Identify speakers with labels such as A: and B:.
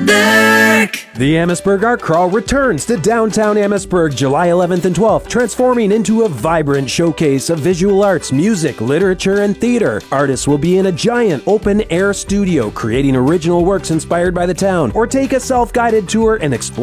A: Amherstburg!
B: The Amherstburg Art Crawl returns to downtown Amherstburg July 11th and 12th, transforming into a vibrant showcase of visual arts, music, literature, and theater. Artists will be in a giant open-air studio creating original works inspired by the town, or take a self-guided tour and explore